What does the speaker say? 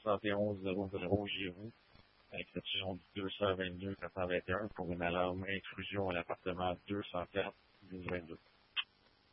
71 00 Giroux, à l'exception du 222 421 pour une alarme intrusion à l'appartement 204 1222.